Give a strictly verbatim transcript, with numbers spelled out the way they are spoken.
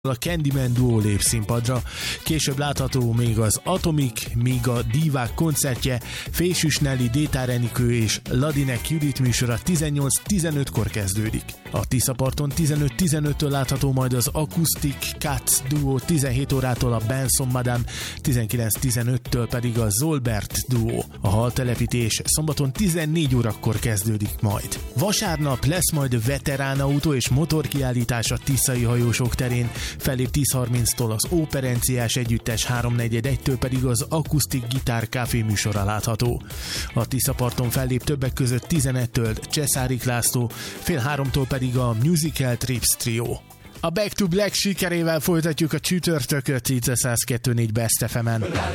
A Candyman duó lép színpadra. Később látható még az Atomic, míg a Divák koncertje, Fésűs Nelly, Détár Enikő és Ladinek Judit műsora tizennyolc tizenötkor kezdődik. A Tiszaparton tizenöt tizenöttől látható majd az Acoustic Cats duó, tizenhét órától a Benson Madame, tizenkilenc tizenöttől pedig a Zolbert duó. A haltelepítés szombaton tizennégy órakor kezdődik majd. Vasárnap lesz majd veteránautó és motorkiállítás a tiszai hajósok terén, fellép tíz harminctól az Óperenciás Együttes, háromnegyed egytől pedig az Akusztik Gitár Café műsora látható. A Tiszaparton fellép többek között tizenegytől Cseszárik László, fél háromtól pedig a Musical Trips Trio. A Back to Black sikerével folytatjuk a csütörtököt itt a száz kettő négy Best ef emen.